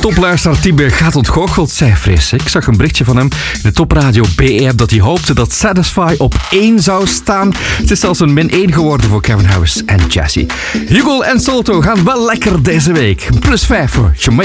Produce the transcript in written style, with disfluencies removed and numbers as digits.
Topluisteraar Tibe gaat ontgoocheld, zei fris. Ik zag een berichtje van hem in de Topradio BE-app dat hij hoopte dat Satisfy op 1 zou staan. Het is zelfs een -1 geworden voor Kevin Harris en Jessie. Hugo en Salto gaan wel lekker deze week. +5 voor Jamaica.